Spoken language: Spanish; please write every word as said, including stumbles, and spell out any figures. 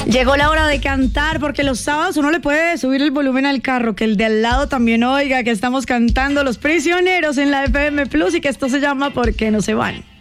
Llegó la hora de cantar, porque los sábados uno le puede subir el volumen al carro, que el de al lado también oiga que estamos cantando Los Prisioneros en la F M Plus y que esto se llama ¿Por qué no se van?